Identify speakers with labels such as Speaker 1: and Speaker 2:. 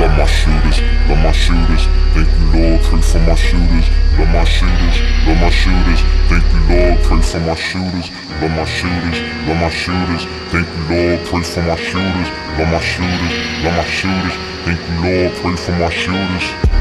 Speaker 1: love my shooters, love my shooters. Thank you, Lord, pray for my shooters. Love my shooters, love my shooters. Thank you, Lord, pray for my shooters. Love my shooters, love my shooters. Thank you, Lord, pray for my shooters. Love my shooters, love my shooters. Thank you, Lord, pray for my shooters.